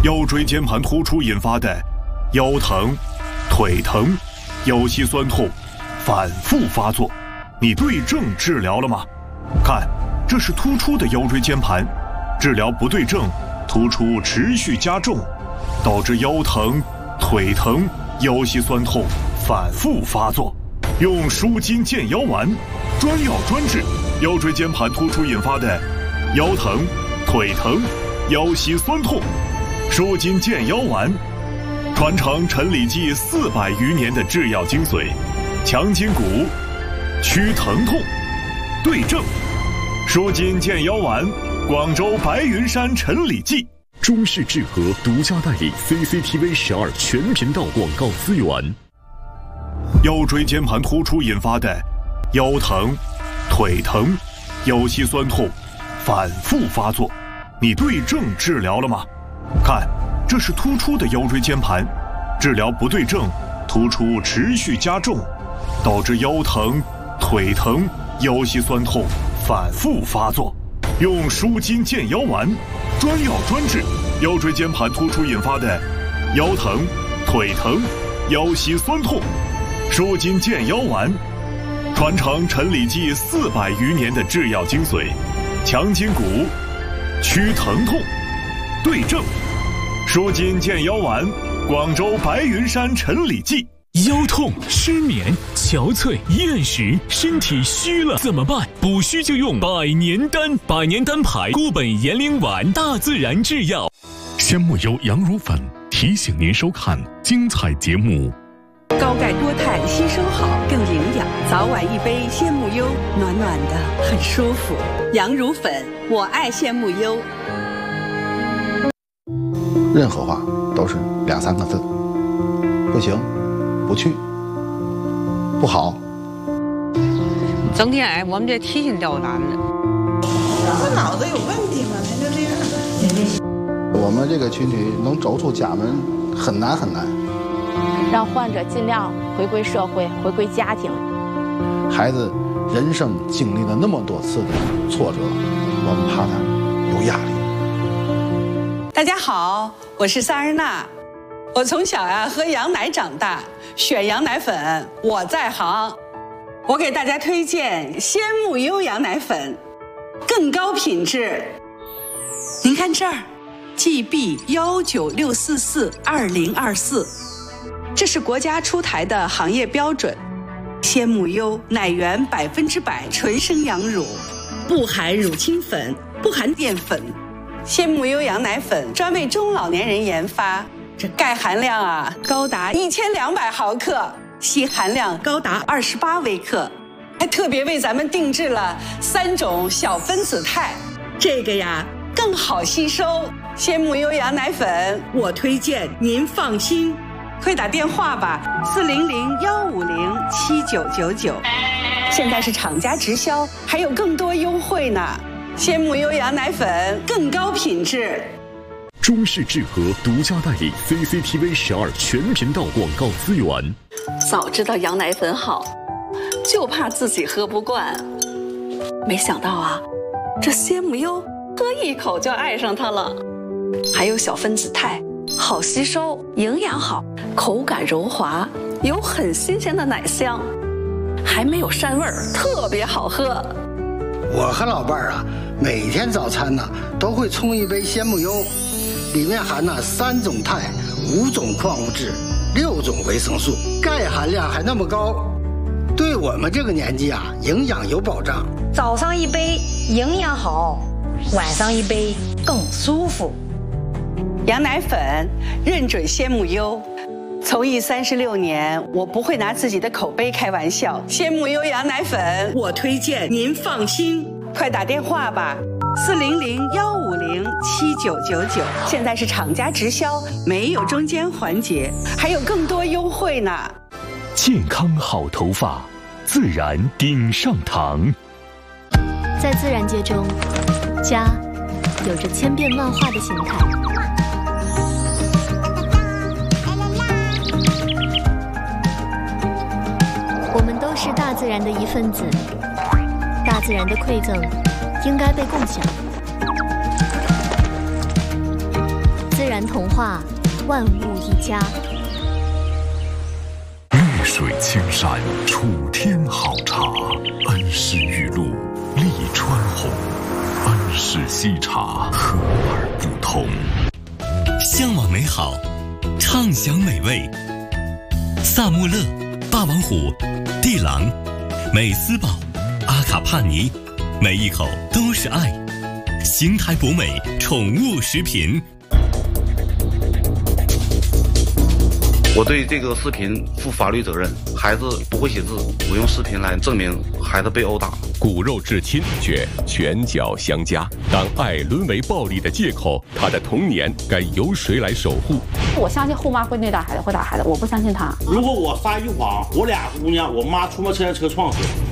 腰椎间盘突出引发的腰疼、腿疼、腰膝酸痛反复发作，你对症治疗了吗？看，这是突出的腰椎间盘，治疗不对症，突出持续加重，导致腰疼、腿疼、腰膝酸痛反复发作。用舒筋健腰丸，专药专治腰椎间盘突出引发的腰疼、腿疼、腰膝酸痛。舒筋健腰丸，传承陈李济400余年的制药精髓，强筋骨，祛疼痛，对症。舒筋健腰丸，广州白云山陈李济。 中式制和独家代理 CCTV 12全频道广告资源。 腰椎间盘突出引发的腰疼、腿疼、腰膝酸痛反复发作，你对症治疗了吗？看，这是突出的腰椎间盘，治疗不对症，突出持续加重，导致腰疼、腿疼、腰膝酸痛反复发作。用舒筋健腰丸，专药专治腰椎间盘突出引发的腰疼、腿疼、腰膝酸痛。舒筋健腰丸，传承陈李济400余年的制药精髓，强筋骨，祛疼痛，对症。舒筋健腰丸，广州白云山陈李济。 腰痛、失眠、憔悴、厌食，身体虚了怎么办？补虚就用百年丹，百年丹牌固本延龄丸，大自然制药。 鲜木优羊乳粉提醒您收看精彩节目。 高钙多肽吸收好，更营养。早晚一杯鲜木优，暖暖的，很舒服。羊乳粉，我爱鲜木优。 任何话都是2、3个字，不行，不去，不好。 整天我们这提心吊胆的。 我脑子有问题吗？他就这样。 我们这个群体能走出家门很难很难。 让患者尽量回归社会，回归家庭。 孩子人生经历了那么多次的挫折，我们怕他有压力。 大家好，我是萨日娜。我从小喝羊奶长大，选羊奶粉我在行。我给大家推荐鲜木优羊奶粉，更高品质。您看这儿 ，GB 196442024。这是国家出台的行业标准。鲜木优奶源100%纯生羊乳，不含乳清粉，不含淀粉。鲜木优羊奶粉专为中老年人研发，这钙含量高达1200毫克，硒含量高达28微克，还特别为咱们定制了3种小分子肽，这个更好吸收。鲜木优羊奶粉我推荐，您放心。快打电话吧，400-150-7999。现在是厂家直销，还有更多优惠呢。鲜木优羊奶粉更高品质。 中式制和独家代理 CCTV 12全频道广告资源。 早知道羊奶粉好，就怕自己喝不惯。没想到这鲜木优喝一口就爱上它了。还有小分子肽，好吸收，营养好，口感柔滑，有很新鲜的奶香，还没有膻味儿，特别好喝。 我和老伴儿每天早餐都会冲一杯鲜木优，里面含3种肽、5种矿物质、6种维生素，钙含量还那么高，对我们这个年纪营养有保障。 早上一杯营养好，晚上一杯更舒服。 羊奶粉认准鲜木优，从艺36年，我不会拿自己的口碑开玩笑。鲜木优羊奶粉我推荐，您放心。快打电话吧，400-150-7999。现在是厂家直销，没有中间环节，还有更多优惠呢。 健康好头发，自然顶上堂。 在自然界中，家有着千变万化的形态。我们都是大自然的一份子，大自然的馈赠应该被共享。自然然童话，万物一家。 绿水青山楚天好茶，恩施玉露利川红，恩施西茶和而不同。 向往美好，畅享美味。萨穆勒、霸王虎、地狼、美斯堡、阿卡帕尼，每一口都是爱。邢台博美宠物食品。 我对这个视频负法律责任，孩子不会写字，我用视频来证明孩子被殴打。 骨肉至亲却拳脚相加，当爱沦为暴力的借口，他的童年该由谁来守护？ 我相信后妈会虐待孩子，会打孩子，我不相信他。 如果我撒一谎，我俩姑娘，我妈出没车撞死。